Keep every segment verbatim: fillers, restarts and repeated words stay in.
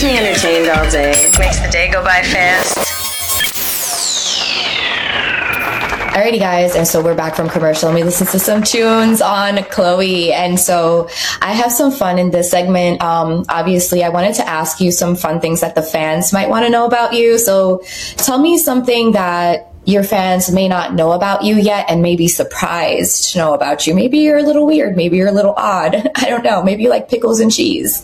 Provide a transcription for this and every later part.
Being entertained all day makes the day go by fast. Alrighty, guys, and so we're back from commercial and we listened to some tunes on Chloe. And so I have some fun in this segment. Um, obviously, I wanted to ask you some fun things that the fans might want to know about you. So tell me something that your fans may not know about you yet and may be surprised to know about you. Maybe you're a little weird. Maybe you're a little odd. I don't know. Maybe you like pickles and cheese.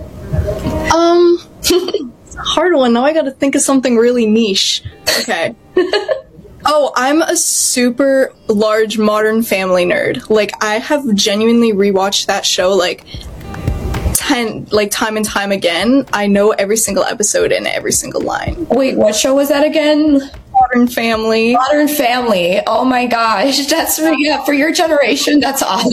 Um, it's a hard one. Now I gotta think of something really niche. Okay. Oh, I'm a super large Modern Family nerd. Like, I have genuinely rewatched that show, like, ten, like, time and time again. I know every single episode and every single line. Wait, what show was that again? Modern Family. Modern Family. Oh my gosh. That's, yeah, for your generation, that's odd.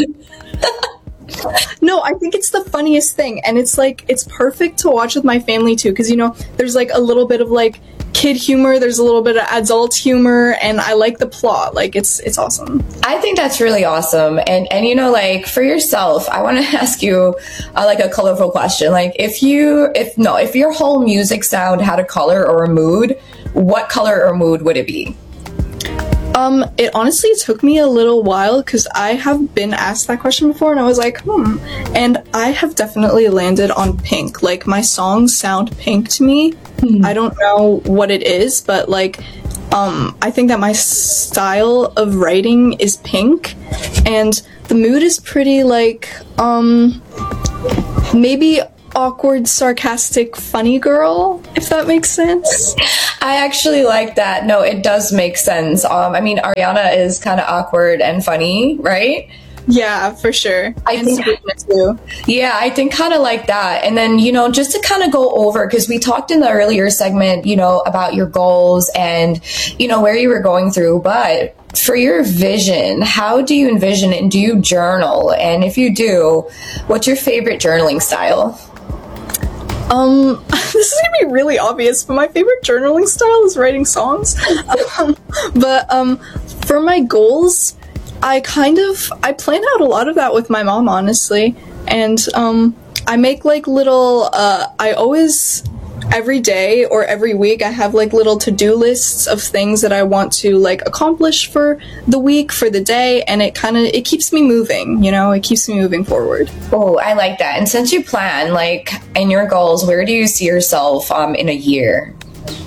No, I think it's the funniest thing, and it's like, it's perfect to watch with my family too, because, you know, there's like a little bit of like kid humor, there's a little bit of adult humor, and I like the plot. Like, it's it's awesome. I think that's really awesome. And and you know, like, for yourself, I want to ask you uh, like a colorful question. Like, if you if no if your whole music sound had a color or a mood, what color or mood would it be? Um, it honestly took me a little while because I have been asked that question before and I was like, hmm. And I have definitely landed on pink. Like, my songs sound pink to me. Hmm. I don't know what it is, but like, um, I think that my style of writing is pink, and the mood is pretty like, um, maybe awkward, sarcastic, funny girl, if that makes sense. I actually like that. No, it does make sense. Um, I mean, Ariana is kind of awkward and funny, right? Yeah, for sure. I and think too. Yeah, I think kind of like that. And then, you know, just to kind of go over, because we talked in the earlier segment, you know, about your goals and, you know, where you were going through. But for your vision, how do you envision it? And do you journal? And if you do, what's your favorite journaling style? Um, this is gonna be really obvious, but my favorite journaling style is writing songs. um, but, um, for my goals, I kind of, I plan out a lot of that with my mom, honestly. And, um, I make, like, little, uh, I always, every day or every week, I have, like, little to-do lists of things that I want to, like, accomplish for the week, for the day, and it kind of, it keeps me moving, you know? It keeps me moving forward. Oh, I like that. And since you plan, like, in your goals, where do you see yourself um, in a year?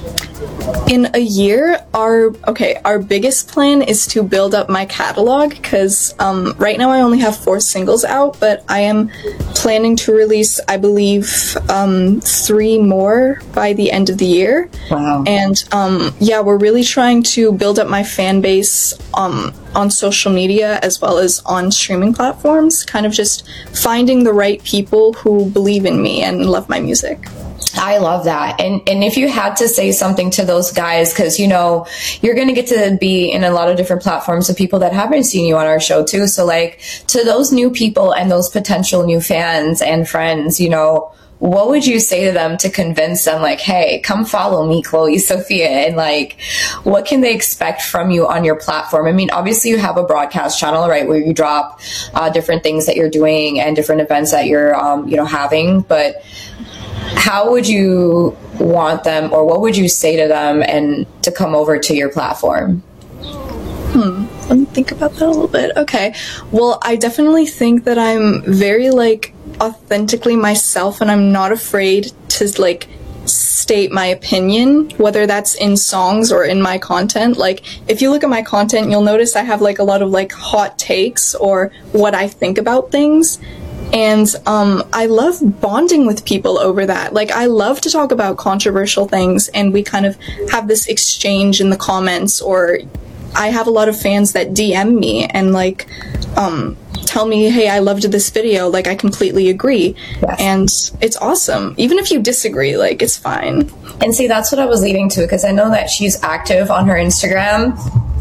In a year, our, okay, our biggest plan is to build up my catalog, because um, right now I only have four singles out, but I am planning to release, I believe, um, three more by the end of the year. Wow. And um, yeah, we're really trying to build up my fan base um, on social media as well as on streaming platforms, kind of just finding the right people who believe in me and love my music. I love that. And and if you had to say something to those guys, because, you know, you're going to get to be in a lot of different platforms of people that haven't seen you on our show too. So, like, to those new people and those potential new fans and friends, you know, what would you say to them to convince them, like, hey, come follow me, Chloe Sophia, and, like, what can they expect from you on your platform? I mean, obviously you have a broadcast channel, right, where you drop uh, different things that you're doing and different events that you're, um, you know, having, but how would you want them, or what would you say to them and to come over to your platform? Hmm. Let me think about that a little bit. Okay. Well, I definitely think that I'm very, like, authentically myself, and I'm not afraid to, like, state my opinion, whether that's in songs or in my content. Like, if you look at my content, you'll notice I have, like, a lot of, like, hot takes or what I think about things. And um, I love bonding with people over that. Like, I love to talk about controversial things, and we kind of have this exchange in the comments, or I have a lot of fans that D M me and, like, um, tell me, hey, I loved this video, like, I completely agree. Yes. And it's awesome. Even if you disagree, like, it's fine. And see, that's what I was leading to, because I know that she's active on her Instagram.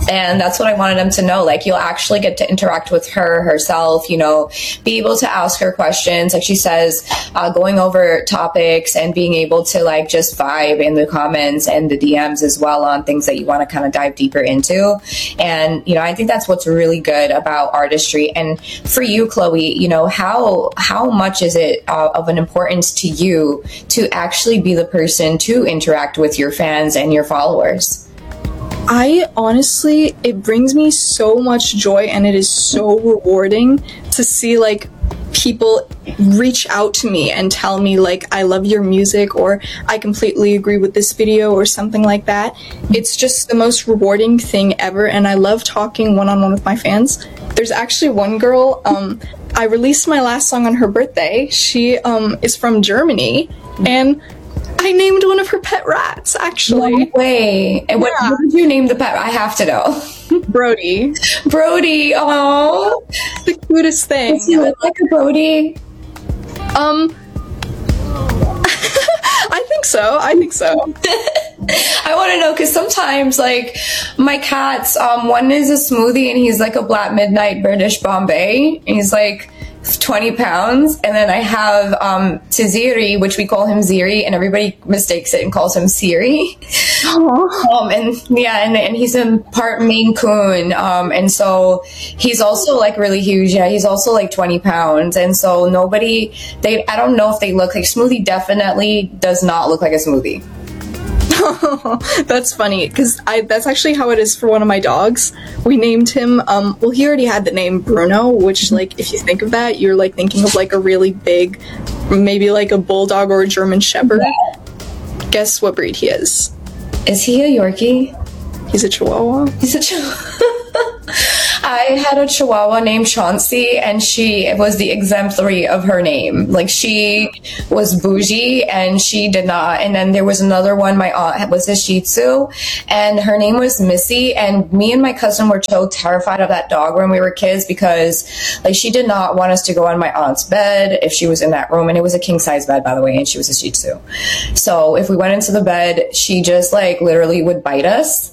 And that's what I wanted them to know. Like, you'll actually get to interact with her herself, you know, be able to ask her questions. Like she says, uh, going over topics and being able to like just vibe in the comments and the D Ms as well on things that you want to kind of dive deeper into. And, you know, I think that's what's really good about artistry. And for you, Chloe, you know, how, how much is it uh, of an importance to you to actually be the person to interact with your fans and your followers? I honestly, it brings me so much joy, and it is so rewarding to see like people reach out to me and tell me like, I love your music, or I completely agree with this video, or something like that. It's just the most rewarding thing ever, and I love talking one-on-one with my fans. There's actually one girl, um, I released my last song on her birthday. She um, is from Germany, and I named one of her pet rats, actually. No way. And what, Yeah. what did you name the pet? I have to know. Brody. Brody. Oh, The cutest thing. does he look like a Brody? Um, I think so. I think so. I want to know because sometimes, like, my cats, um, one is a smoothie and he's like a Black Midnight British Bombay. And he's like twenty pounds. And then I have um, Tiziri, which we call him Ziri, and everybody mistakes it and calls him Siri. Um, and yeah, and, and he's a part Maine Coon. Um, and so he's also like really huge. Yeah, he's also like twenty pounds. And so nobody, they, I don't know if they look like Smoothie, definitely does not look like a smoothie. That's funny, because I that's actually how it is for one of my dogs. We named him, um, well, he already had the name Bruno, which, like, if you think of that, you're, like, thinking of, like, a really big, maybe, like, a bulldog or a German shepherd. Yeah. Guess what breed he is? Is he a Yorkie? He's a Chihuahua. He's a Chihuahua. I had a Chihuahua named Chauncey, and she was the exemplary of her name. Like, she was bougie, and she did not. And then there was another one, my aunt was a Shih Tzu, and her name was Missy. And me and my cousin were so terrified of that dog when we were kids because, like, she did not want us to go on my aunt's bed if she was in that room. And it was a king-size bed, by the way, and she was a Shih Tzu. So if we went into the bed, she just, like, literally would bite us.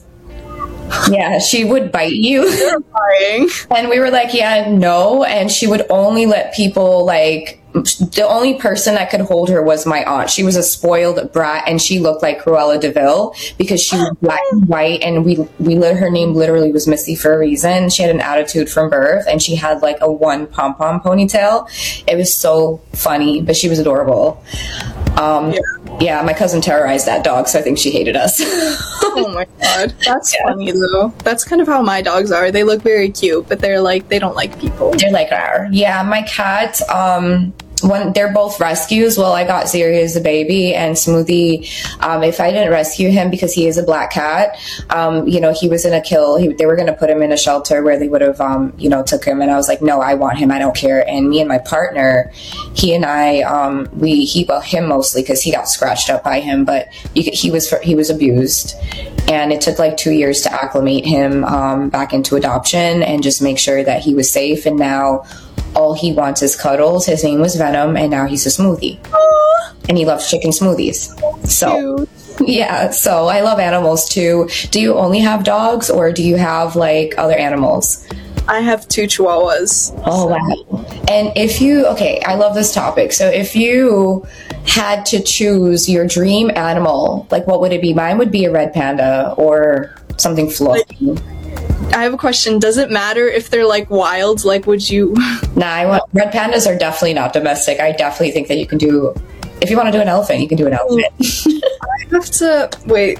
Yeah, she would bite you. Terrifying. And we were like, yeah, no. And she would only let people, like, the only person that could hold her was my aunt. She was a spoiled brat, and she looked like Cruella de Vil because she was black and white, and we we let her name literally was Missy for a reason. She had an attitude from birth, and she had like a one pom pom ponytail. It was so funny, but she was adorable. Um, yeah. yeah, my cousin terrorized that dog, so I think she hated us. Oh my god, that's Yeah. funny though. That's kind of how my dogs are. They look very cute, but they're like, they don't like people. They're like, Rawr. Yeah, my cat, um, when they're both rescues. Well, I got Ziri as a baby, and Smoothie, um, if I didn't rescue him because he is a black cat, um, you know, he was in a kill. He, they were going to put him in a shelter where they would have, um, you know, took him. And I was like, no, I want him. I don't care. And me and my partner, he and I, um, we, he, well, him mostly because he got scratched up by him, but you could, he was, he was abused. And it took like two years to acclimate him, um, back into adoption and just make sure that he was safe. And now all he wants is cuddles. His name was Venom, and now he's a smoothie. Aww, And he loves chicken smoothies. So, cute. yeah, so I love animals too. Do you only have dogs, or do you have like other animals? I have two Chihuahuas. Oh, wow. And if you, okay, I love this topic. So if you had to choose your dream animal, like what would it be? Mine would be a red panda or something fluffy. I have a question. Does it matter if they're like wild? Like, would you? Nah, I want, red pandas are definitely not domestic. I definitely think that you can do, if you want to do an elephant, you can do an elephant. I have to wait.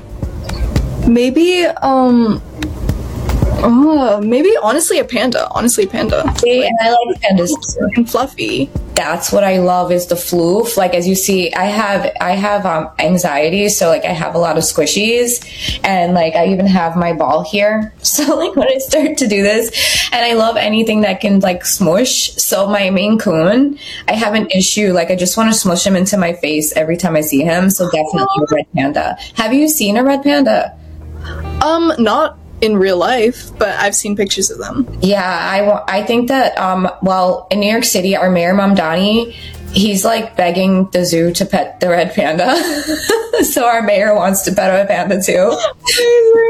Maybe, um, oh, maybe honestly a panda. Honestly, a panda. See, and I like pandas too. And fluffy. That's what I love is the floof. Like, as you see, I have I have um, anxiety, so like I have a lot of squishies, and like I even have my ball here. So like when I start to do this, and I love anything that can like smush. So my Maine Coon, I have an issue. Like I just want to smush him into my face every time I see him. So definitely a red panda. Have you seen a red panda? Um, not in real life, but I've seen pictures of them. Yeah, I, wa- I think that, um, well, in New York City, our mayor, Mamdani, he's like begging the zoo to pet the red panda. So our mayor wants to pet a panda too. Amazing.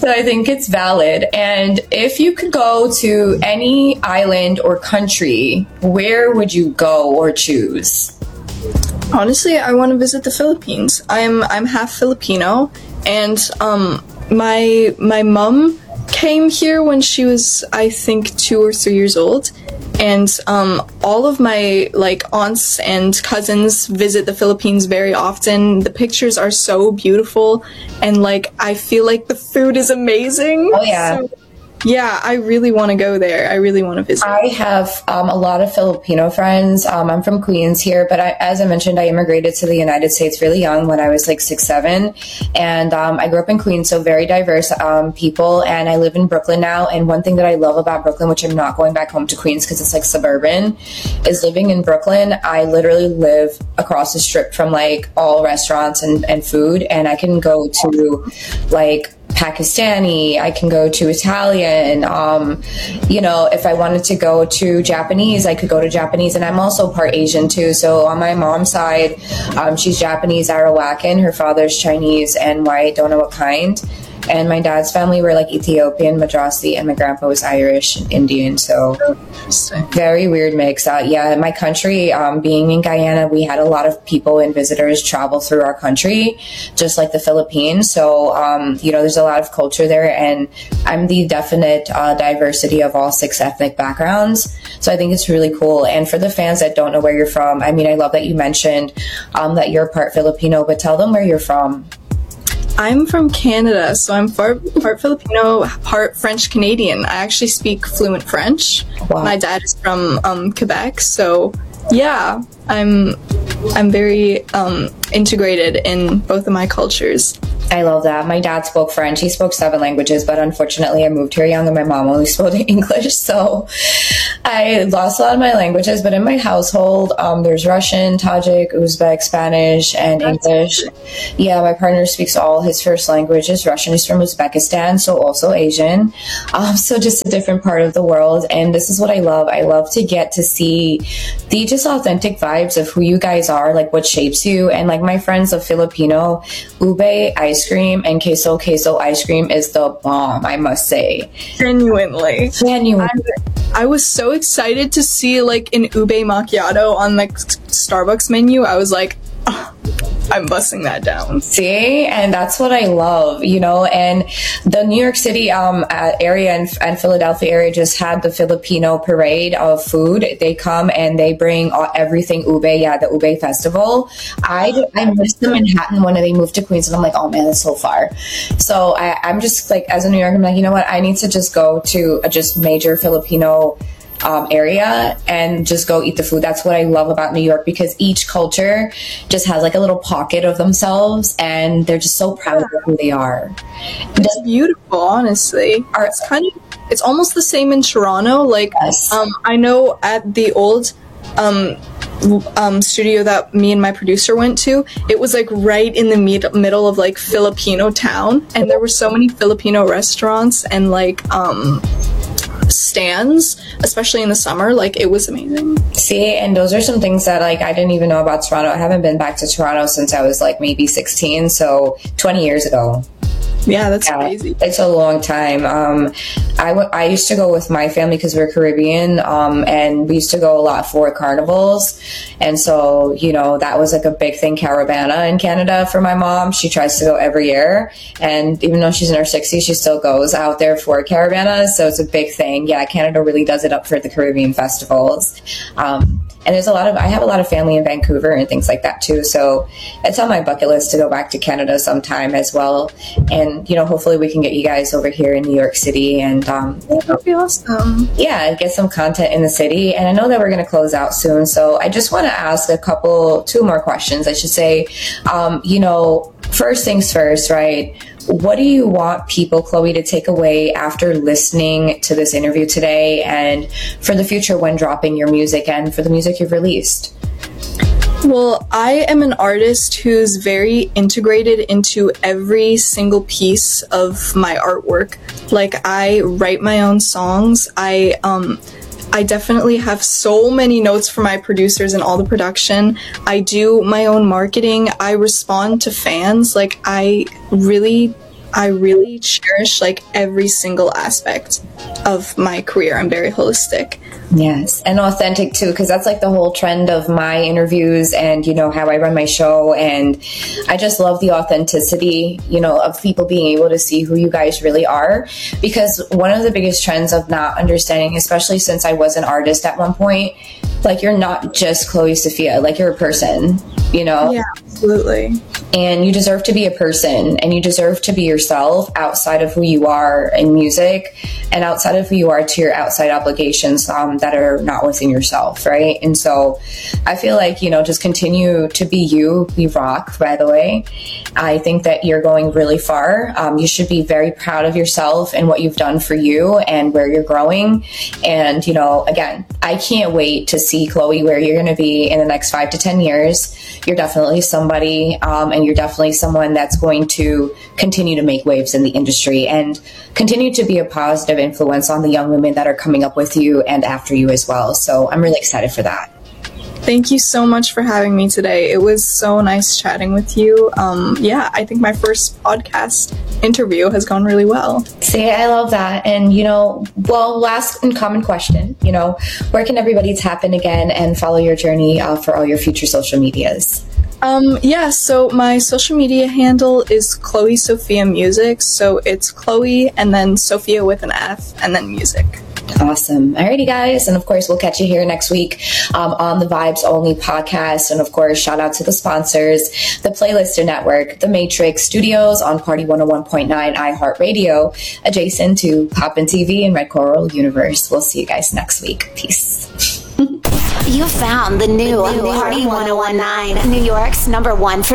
So I think it's valid. And if you could go to any island or country, where would you go or choose? Honestly, I want to visit the Philippines. I'm I'm half Filipino, and um, my my mom came here when she was, I think, two or three years old, and um, all of my like aunts and cousins visit the Philippines very often. The pictures are so beautiful, and like I feel like the food is amazing. Oh yeah. So, yeah, I really want to go there. I really want to visit. I have um, a lot of Filipino friends. Um, I'm from Queens here, but I, as I mentioned, I immigrated to the United States really young when I was like six, seven. And um, I grew up in Queens, so very diverse um, people. And I live in Brooklyn now. And one thing that I love about Brooklyn, which I'm not going back home to Queens because it's like suburban, is living in Brooklyn. I literally live across the strip from like all restaurants and, and food. And I can go to like Pakistani, I can go to Italian, um, you know, if I wanted to go to Japanese, I could go to Japanese, and I'm also part Asian too, so on my mom's side, um, she's Japanese Arawakan, her father's Chinese and white, don't know what kind, and my dad's family were like Ethiopian, Madrasi, and my grandpa was Irish and Indian, so very weird mix. Uh, yeah, in my country, um, being in Guyana, we had a lot of people and visitors travel through our country, just like the Philippines, so, um, you know, there's a lot of culture there, and I'm the definite uh, diversity of all six ethnic backgrounds, so I think it's really cool. And for the fans that don't know where you're from, I mean, I love that you mentioned um, that you're part Filipino, but tell them where you're from. I'm from Canada, so I'm part, part Filipino, part French Canadian. I actually speak fluent French. Wow. My dad is from um, Quebec, so yeah, I'm I'm very um, integrated in both of my cultures. I love that. My dad spoke French. He spoke seven languages, but unfortunately I moved here young and my mom only spoke English. So I lost a lot of my languages, but in my household, um, there's Russian, Tajik, Uzbek, Spanish, and That's English. good. Yeah, my partner speaks all his first language is Russian. He's from Uzbekistan, so also Asian. Um, so just a different part of the world. And this is what I love. I love to get to see the just authentic vibes of who you guys are, like what shapes you. And like my friends of Filipino, ube ice cream and queso queso ice cream is the bomb, I must say. Genuinely. Genuine. I, I was so excited to see like an ube macchiato on like Starbucks menu. I was like, oh, I'm busting that down. See, and that's what I love, you know. And the New York City um uh, area and, and Philadelphia area just had the Filipino parade of food. They come and they bring all, everything ube. Yeah, the ube festival. I I missed the Manhattan when they moved to Queens, and I'm like, oh man, that's so far. So I, I'm just like, as a New Yorker, I'm like, you know what? I need to just go to a just major Filipino Um, area and just go eat the food. That's what I love about New York, because each culture just has like a little pocket of themselves and they're just so proud of who they are. It's beautiful, honestly. It's kind of, it's almost the same in Toronto. Like, Yes. um, I know at the old um, um, studio that me and my producer went to, it was like right in the med- middle of like Filipino town, and there were so many Filipino restaurants and like um, stands, especially in the summer. Like, it was amazing. See, and those are some things that like I didn't even know about Toronto. I haven't been back to Toronto since I was like maybe sixteen, so twenty years ago. Yeah, that's Yeah, crazy. it's a long time. Um, I, w- I used to go with my family because we're Caribbean, um, and we used to go a lot for carnivals. And so, you know, that was like a big thing, Caravana in Canada for my mom. She tries to go every year. And even though she's in her sixties, she still goes out there for Caravana. So it's a big thing. Yeah, Canada really does it up for the Caribbean festivals. Um, and there's a lot of, I have a lot of family in Vancouver and things like that too. So it's on my bucket list to go back to Canada sometime as well. And, you know, hopefully we can get you guys over here in New York City and, um, That would be awesome. yeah, get some content in the city. And I know that we're going to close out soon. So I just want to ask a couple, two more questions, I should say. Um, you know, first things first, right? What do you want people, Chloe, to take away after listening to this interview today and for the future when dropping your music and for the music you've released? Well, I am an artist who's very integrated into every single piece of my artwork. Like, I write my own songs. I, um, I definitely have so many notes for my producers and all the production. I do my own marketing. I respond to fans. Like, I really I really cherish like every single aspect of my career. I'm very holistic. Yes, and authentic too, because that's like the whole trend of my interviews and, you know, how I run my show. And I just love the authenticity, you know, of people being able to see who you guys really are. Because one of the biggest trends of not understanding, especially since I was an artist at one point, like, you're not just Chloe Sophia, like, you're a person, you know? Yeah, absolutely. And you deserve to be a person, and you deserve to be yourself outside of who you are in music and outside of who you are to your outside obligations um, that are not within yourself, right? And so I feel like, you know, just continue to be you. You rock, by the way. I think that you're going really far. Um, you should be very proud of yourself and what you've done for you and where you're growing. And, you know, again, I can't wait to see, Chloe, where you're going to be in the next five to ten years. You're definitely somebody, um, and you're definitely someone that's going to continue to make waves in the industry and continue to be a positive influence on the young women that are coming up with you and after you as well. So I'm really excited for that. Thank you so much for having me today. It was so nice chatting with you. Um, yeah, I think my first podcast interview has gone really well. See, I love that. And, you know, well, last and common question, you know, where can everybody tap in again and follow your journey uh, for all your future social medias? Um, yeah, so my social media handle is Chloe Sophia Music. So it's Chloe and then Sophia with an F and then music. Awesome. Alrighty, guys. And of course, we'll catch you here next week um, on the Vibes Only podcast. And of course, shout out to the sponsors, the Playlister Network, the Matrix Studios on Party one oh one point nine iHeartRadio, adjacent to Poppin' T V and Red Coral Universe. We'll see you guys next week. Peace. You found the new, new Party one oh one point nine, New York's number one for